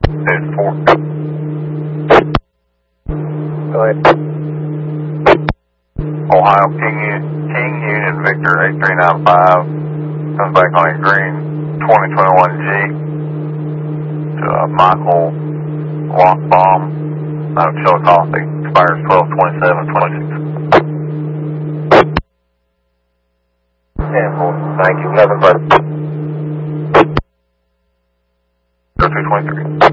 It's 4. Go ahead. Ohio King Union Victor 8395 comes back on a green 2021 Jeep to Michael Lockbaum out of Chillicothe, expires 12/27/26. 10-4. Thank you. 11 bird. 0223.